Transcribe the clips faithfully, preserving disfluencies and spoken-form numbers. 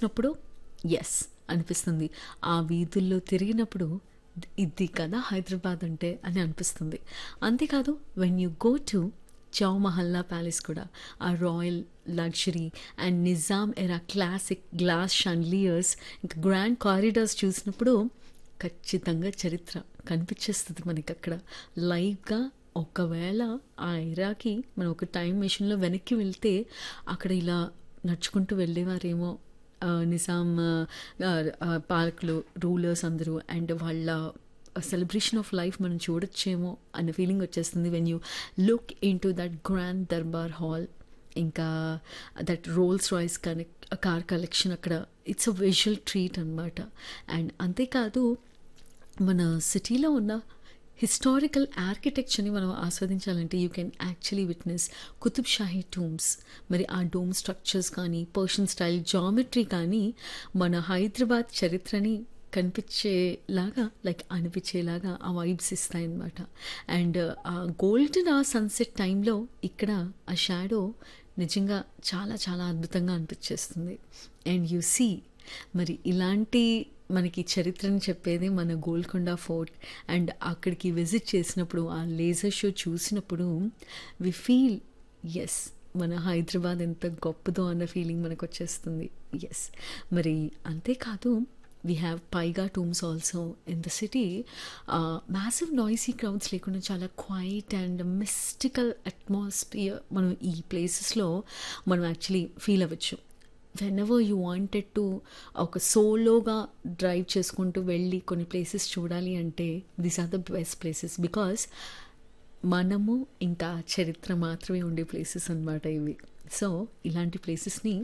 చూసినప్పుడు ఎస్ అనిపిస్తుంది. ఆ వీధుల్లో తిరిగినప్పుడు ఇది కదా హైదరాబాద్ అంటే అని అనిపిస్తుంది. అంతేకాదు when you go to Chou మహల్లా palace కూడా ఆ రాయల్ లగ్జరీ అండ్ నిజాం ఎరా క్లాసిక్ గ్లాస్ షాండ్లియర్స్ ఇంకా గ్రాండ్ కారిడార్స్ చూసినప్పుడు ఖచ్చితంగా చరిత్ర కనిపించేస్తుంది మనకి అక్కడ లైవ్గా. ఒకవేళ ఆ ఎరాకి మనం ఒక టైం మెషిన్లో వెనక్కి వెళ్తే అక్కడ ఇలా నడుచుకుంటూ వెళ్ళేవారేమో నిజాం పాలకులు రూలర్స్ అందరూ అండ్ వాళ్ళ సెలబ్రేషన్ ఆఫ్ లైఫ్ మనం చూడొచ్చేమో అన్న ఫీలింగ్ వచ్చేస్తుంది when you look in to that grand Darbar hall. ఇంకా that Rolls Royce connect car collection అక్కడ ఇట్స్ అ విజువల్ ట్రీట్ అనమాట. అండ్ అంతేకాదు మన సిటీలో ఉన్న హిస్టారికల్ ఆర్కిటెక్చర్ని మనం ఆస్వాదించాలంటే you can actually witness Qutub Shahi tombs. మరి ఆ డోమ్ స్ట్రక్చర్స్ కానీ పర్షియన్ స్టైల్ జామెట్రీ కానీ మన హైదరాబాద్ చరిత్రని కనిపించేలాగా లైక్ అనిపించేలాగా ఆ వైబ్స్ ఇస్తాయన్నమాట. అండ్ ఆ గోల్డెన్ ఆ సన్సెట్ టైంలో ఇక్కడ ఆ షాడో నిజంగా చాలా చాలా అద్భుతంగా అనిపించేస్తుంది. అండ్ యు సీ మరి ఇలాంటి మనకి చరిత్రని చెప్పేది మన గోల్కొండ ఫోర్ట్. అండ్ అక్కడికి విజిట్ చేసినప్పుడు ఆ లేజర్ షో చూసినప్పుడు వి ఫీల్ ఎస్ మన హైదరాబాద్ ఎంత గొప్పదో అన్న ఫీలింగ్ మనకు వచ్చేస్తుంది. ఎస్ మరి అంతేకాదు వీ హ్యావ్ పైగా tombs also in the city. Massive noisy crowds లేకుండా చాలా క్వైట్ అండ్ మిస్టికల్ అట్మాస్ఫియర్ మనం ఈ ప్లేసెస్లో మనం యాక్చువల్లీ ఫీల్ అవ్వచ్చు. When ever you wanted to ఒక సోలోగా డ్రైవ్ చేసుకుంటూ వెళ్ళి కొన్ని ప్లేసెస్ చూడాలి అంటే these are the best places because మనము ఇంకా చరిత్ర మాత్రమే ఉండే ప్లేసెస్ అన్నమాట ఇవి. సో ఇలాంటి ప్లేసెస్ని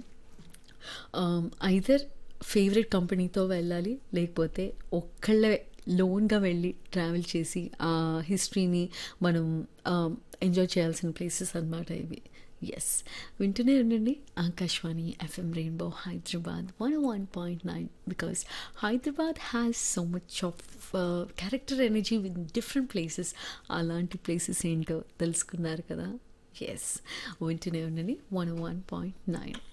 ఐదర్ ఫేవరెట్ కంపెనీతో వెళ్ళాలి లేకపోతే ఒక్కళ్ళే లోన్గా వెళ్ళి ట్రావెల్ చేసి ఆ హిస్టరీని మనం ఎంజాయ్ చేయాల్సిన ప్లేసెస్ అన్నమాట ఇవి. ఎస్ వింటూనే ఉండండి Akashvani FM rainbow Hyderabad one one point nine because Hyderabad has so much of character energy with different places. అలాంటి ప్లేసెస్ ఏంటో తెలుసుకున్నారు కదా. ఎస్ వింటూనే ఉండండి వన్ వన్ పాయింట్ నైన్.